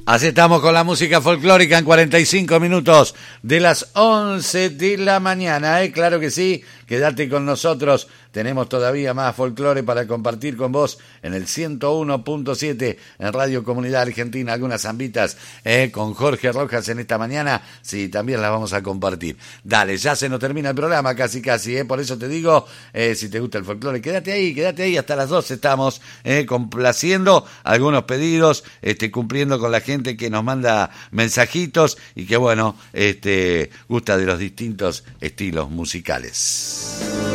Así estamos con la música folclórica en 45 minutos de las 11 de la mañana, ¿eh? Claro que sí, quédate con nosotros, tenemos todavía más folclore para compartir con vos en el 101.7 en Radio Comunidad Argentina, algunas zambitas con Jorge Rojas en esta mañana, sí, también las vamos a compartir. Dale, ya se nos termina el programa casi, por eso te digo, si te gusta el folclore, quédate ahí, hasta las 12 estamos complaciendo algunos pedidos, cumpliendo con la gente que nos manda mensajitos y que bueno, gusta de los distintos estilos musicales.